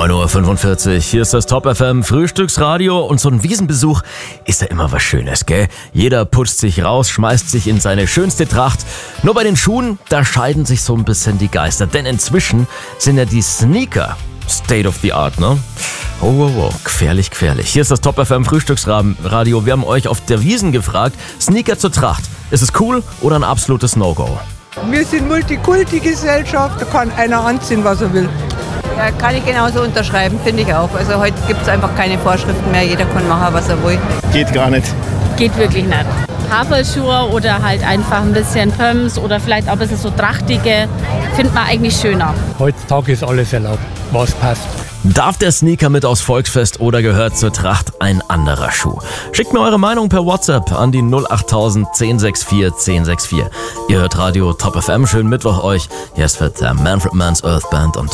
9:45 Uhr, hier ist das Top FM Frühstücksradio und so ein Wiesenbesuch ist ja immer was Schönes, gell? Jeder putzt sich raus, schmeißt sich in seine schönste Tracht. Nur bei den Schuhen, da scheiden sich so ein bisschen die Geister, denn inzwischen sind ja die Sneaker State of the Art, ne? Oh, gefährlich, gefährlich. Hier ist das Top FM Frühstücksradio. Wir haben euch auf der Wiesn gefragt, Sneaker zur Tracht. Ist es cool oder ein absolutes No-Go? Wir sind Multikulti-Gesellschaft, da kann einer anziehen, was er will. Ja, kann ich genauso unterschreiben, finde ich auch. Also heute gibt es einfach keine Vorschriften mehr, jeder kann machen, was er will. Geht gar nicht. Geht wirklich nicht. Haferschuhe oder halt einfach ein bisschen Pumps oder vielleicht auch ein bisschen so trachtige, findet man eigentlich schöner. Heutzutage ist alles erlaubt, was passt. Darf der Sneaker mit aufs Volksfest oder gehört zur Tracht ein anderer Schuh? Schickt mir eure Meinung per WhatsApp an die 08000 1064 1064. Ihr hört Radio Top FM. Schönen Mittwoch euch. Hier ist Manfred Mann's Earth Band und